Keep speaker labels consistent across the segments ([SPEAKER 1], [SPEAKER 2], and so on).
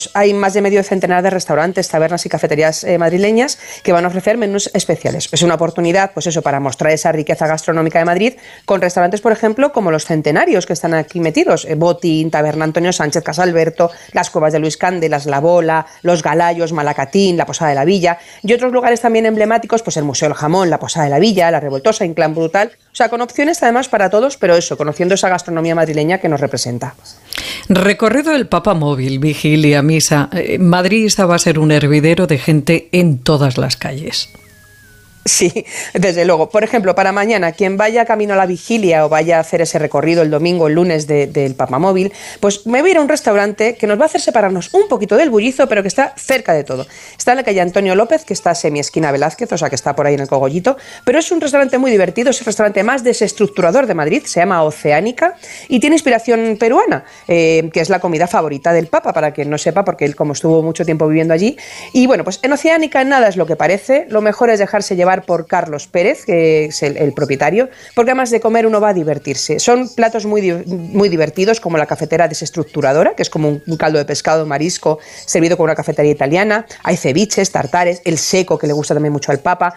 [SPEAKER 1] hay más de medio centenar de restaurantes, tabernas y cafeterías madrileñas que van a ofrecer menús especiales. Es una oportunidad, pues eso, para mostrar esa riqueza gastronómica de Madrid con restaurantes, por ejemplo, como los centenarios que están aquí metidos, Botín, Taberna Antonio Sánchez, Casa Alberto, las Cuevas de Luis Candelas, La Bola, Los Galayos, Malacatín, la Posada de la Villa y otros lugares también emblemáticos, pues el Museo del Jamón, la Posada de la Villa, la Revoltosa, Inclán Brutal, o sea, con opciones además para todos, pero eso, conociendo esa gastronomía madrileña que nos representa.
[SPEAKER 2] Recorrido del Papa Móvil, vigilia, misa. Madrid va a ser un hervidero de gente en todas las calles.
[SPEAKER 1] Sí, desde luego. Por ejemplo, para mañana, quien vaya camino a la vigilia o vaya a hacer ese recorrido el domingo, el lunes del Papamóvil, pues me voy a ir a un restaurante que nos va a hacer separarnos un poquito del bullizo, pero que está cerca de todo. Está en la calle Antonio López, que está semi-esquina Velázquez, o sea que está por ahí en el Cogollito, pero es un restaurante muy divertido, es el restaurante más desestructurador de Madrid, se llama Oceánica y tiene inspiración peruana, que es la comida favorita del Papa, para quien no sepa, porque él como estuvo mucho tiempo viviendo allí. Y bueno, pues en Oceánica nada es lo que parece, lo mejor es dejarse llevar por Carlos Pérez, que es el propietario, porque además de comer uno va a divertirse. Son platos muy divertidos, como la cafetera desestructuradora, que es como un caldo de pescado marisco servido con una cafetería italiana. Hay ceviches, tartares, el seco, que le gusta también mucho al Papa.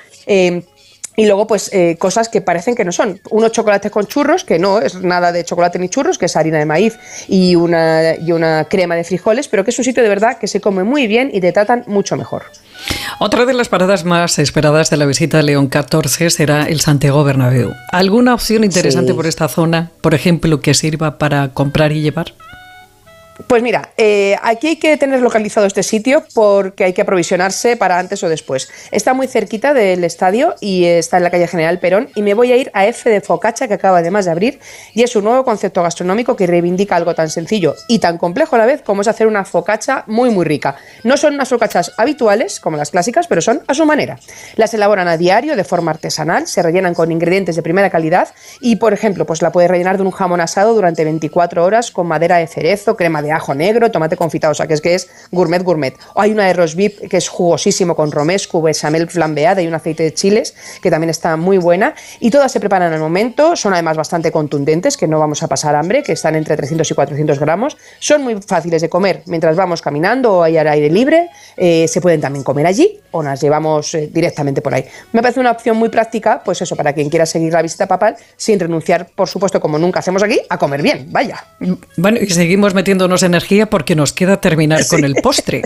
[SPEAKER 1] Y luego, pues, cosas que parecen que no son. Unos chocolates con churros, que no es nada de chocolate ni churros, que es harina de maíz y una crema de frijoles, pero que es un sitio de verdad que se come muy bien y te tratan mucho mejor.
[SPEAKER 2] Otra de las paradas más esperadas de la visita de León XIV será el Santiago Bernabéu. ¿Alguna opción interesante por esta zona, por ejemplo, que sirva para comprar y llevar?
[SPEAKER 1] Pues mira, aquí hay que tener localizado este sitio porque hay que aprovisionarse para antes o después. Está muy cerquita del estadio y está en la calle General Perón y me voy a ir a F de Focaccia, que acaba además de abrir, y es un nuevo concepto gastronómico que reivindica algo tan sencillo y tan complejo a la vez como es hacer una focaccia muy muy rica. No son unas focaccias habituales como las clásicas, pero son a su manera. Las elaboran a diario de forma artesanal, se rellenan con ingredientes de primera calidad y, por ejemplo, pues la puedes rellenar de un jamón asado durante 24 horas con madera de cerezo, crema de ajo negro, tomate confitado, o sea que es gourmet. O hay una de roast beef que es jugosísimo con romesco, bechamel flambeada y un aceite de chiles que también está muy buena y todas se preparan al momento, son además bastante contundentes, que no vamos a pasar hambre, que están entre 300 y 400 gramos, son muy fáciles de comer mientras vamos caminando o hay al aire libre, se pueden también comer allí o las llevamos directamente por ahí. Me parece una opción muy práctica, pues eso, para quien quiera seguir la visita papal sin renunciar, por supuesto, como nunca hacemos aquí, a comer bien, vaya.
[SPEAKER 2] Bueno, y seguimos metiéndonos energía porque nos queda terminar con el postre.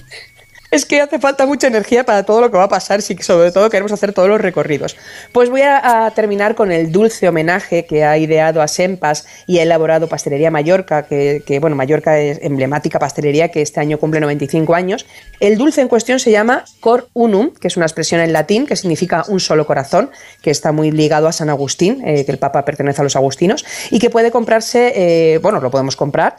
[SPEAKER 1] Es que hace falta mucha energía para todo lo que va a pasar, si sobre todo queremos hacer todos los recorridos. Pues voy a terminar con el dulce homenaje que ha ideado a Sempas y ha elaborado Pastelería Mallorca, que bueno, Mallorca es emblemática pastelería que este año cumple 95 años. El dulce en cuestión se llama Cor Unum, que es una expresión en latín que significa un solo corazón, que está muy ligado a San Agustín, que el Papa pertenece a los agustinos, y que puede comprarse, bueno, lo podemos comprar,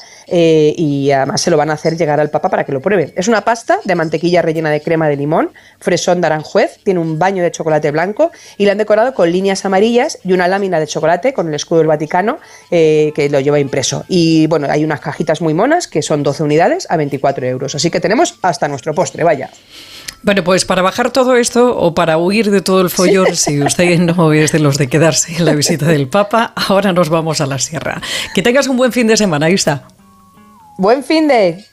[SPEAKER 1] y además se lo van a hacer llegar al Papa para que lo pruebe. Es una pasta de mantequilla rellena de crema de limón, fresón de Aranjuez, tiene un baño de chocolate blanco y la han decorado con líneas amarillas y una lámina de chocolate con el escudo del Vaticano que lo lleva impreso. Y bueno, hay unas cajitas muy monas que son 12 unidades a 24 euros. Así que tenemos hasta nuestro postre, vaya.
[SPEAKER 2] Bueno, pues para bajar todo esto o para huir de todo el follón, si usted no es de los de quedarse en la visita del Papa, ahora nos vamos a la sierra. Que tengas un buen fin de semana, Isa.
[SPEAKER 1] Buen fin de...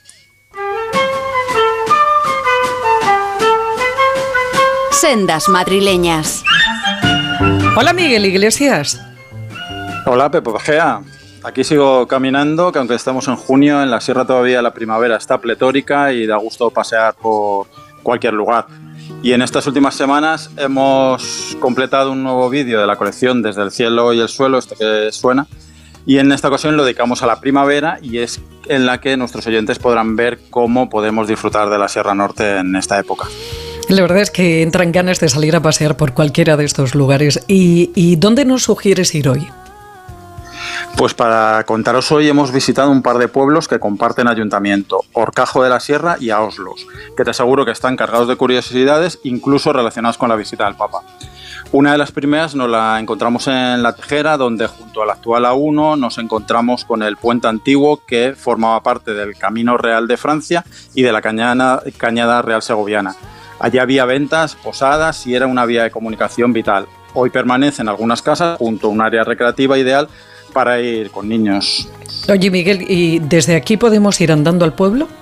[SPEAKER 3] Sendas madrileñas.
[SPEAKER 2] Hola, Miguel Iglesias.
[SPEAKER 4] Hola, Pepe Pajea. Aquí sigo caminando, que aunque estamos en junio, en la sierra todavía la primavera está pletórica y da gusto pasear por cualquier lugar. Y en estas últimas semanas hemos completado un nuevo vídeo de la colección Desde el cielo y el suelo, este que suena, y en esta ocasión lo dedicamos a la primavera y es en la que nuestros oyentes podrán ver cómo podemos disfrutar de la Sierra Norte en esta época.
[SPEAKER 2] La verdad es que entran ganas de salir a pasear por cualquiera de estos lugares. ¿Y dónde nos sugieres ir hoy?
[SPEAKER 4] Pues para contaros hoy hemos visitado un par de pueblos que comparten ayuntamiento, Horcajo de la Sierra y Aoslos, que te aseguro que están cargados de curiosidades, incluso relacionadas con la visita del Papa. Una de las primeras nos la encontramos en La Tejera, donde junto al actual A1 nos encontramos con el puente antiguo que formaba parte del Camino Real de Francia y de la Cañada Real Segoviana. Allí había ventas, posadas y era una vía de comunicación vital. Hoy permanece en algunas casas junto a un área recreativa ideal para ir con niños.
[SPEAKER 2] Oye, Miguel, ¿y desde aquí podemos ir andando al pueblo?